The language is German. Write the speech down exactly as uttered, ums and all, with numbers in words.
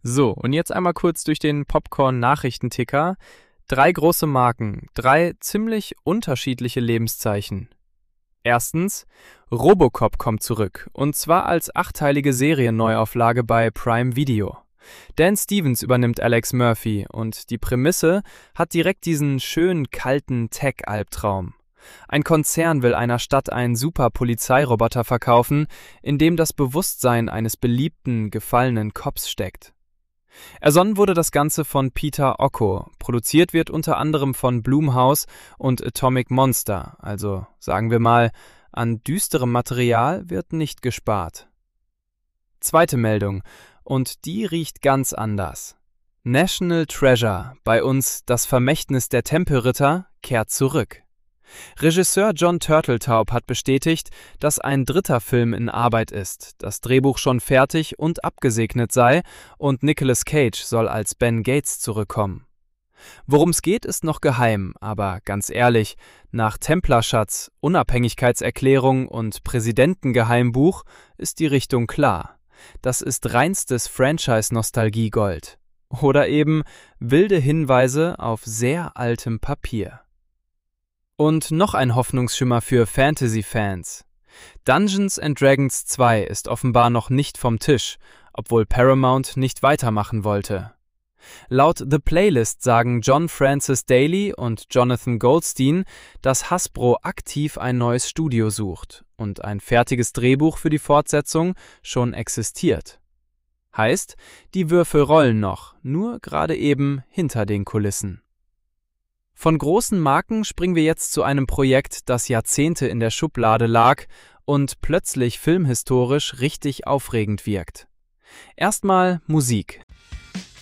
So, und jetzt einmal kurz durch den Popcorn-Nachrichtenticker. Drei große Marken, drei ziemlich unterschiedliche Lebenszeichen. Erstens, Robocop kommt zurück, und zwar als achtteilige Serienneuauflage bei Prime Video. Dan Stevens übernimmt Alex Murphy und die Prämisse hat direkt diesen schön kalten Tech-Albtraum. Ein Konzern will einer Stadt einen Super-Polizeiroboter verkaufen, in dem das Bewusstsein eines beliebten, gefallenen Cops steckt. Ersonnen wurde das Ganze von Peter Ocko, produziert wird unter anderem von Blumhouse und Atomic Monster, also sagen wir mal, an düsterem Material wird nicht gespart. Zweite Meldung, und die riecht ganz anders. National Treasure, bei uns das Vermächtnis der Tempelritter, kehrt zurück. Regisseur Jon Turteltaub hat bestätigt, dass ein dritter Film in Arbeit ist, das Drehbuch schon fertig und abgesegnet sei und Nicolas Cage soll als Ben Gates zurückkommen. Worum es geht, ist noch geheim, aber ganz ehrlich, nach Templerschatz, Unabhängigkeitserklärung und Präsidentengeheimbuch ist die Richtung klar. Das ist reinstes Franchise-Nostalgie-Gold. Oder eben wilde Hinweise auf sehr altem Papier. Und noch ein Hoffnungsschimmer für Fantasy-Fans. Dungeons and Dragons zwei ist offenbar noch nicht vom Tisch, obwohl Paramount nicht weitermachen wollte. Laut The Playlist sagen John Francis Daly und Jonathan Goldstein, dass Hasbro aktiv ein neues Studio sucht und ein fertiges Drehbuch für die Fortsetzung schon existiert. Heißt, die Würfel rollen noch, nur gerade eben hinter den Kulissen. Von großen Marken springen wir jetzt zu einem Projekt, das Jahrzehnte in der Schublade lag und plötzlich filmhistorisch richtig aufregend wirkt. Erstmal Musik.